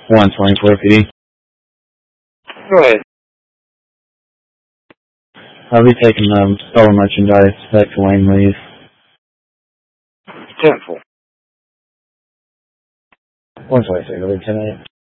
124 PD. Go ahead. I'll be taking stolen merchandise back to Wayne Lee's. 10-4. 126, I'll be 10-8.